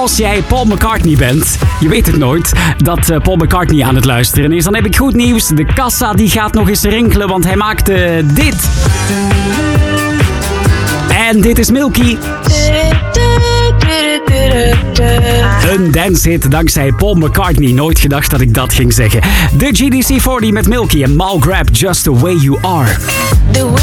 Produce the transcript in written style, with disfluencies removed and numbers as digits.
als jij Paul McCartney bent, je weet het nooit, dat Paul McCartney aan het luisteren is, dan heb ik goed nieuws. De kassa die gaat nog eens rinkelen, want hij maakte dit. En dit is Milky. Een dancehit dankzij Paul McCartney. Nooit gedacht dat ik dat ging zeggen. De GDC40 met Milky en Mal Grab, Just the Way You Are. The way